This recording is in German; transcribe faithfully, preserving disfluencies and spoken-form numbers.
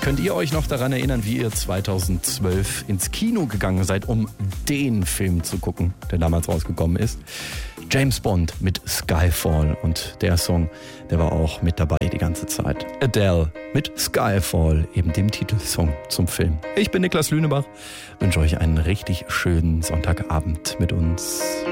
Könnt ihr euch noch daran erinnern, wie ihr zweitausendzwölf ins Kino gegangen seid, um den Film zu gucken, der damals rausgekommen ist? James Bond mit Skyfall, und der Song, der war auch mit dabei die ganze Zeit. Adele mit Skyfall, eben dem Titelsong zum Film. Ich bin Niklas Lünebach, wünsche euch einen richtig schönen Sonntagabend mit uns.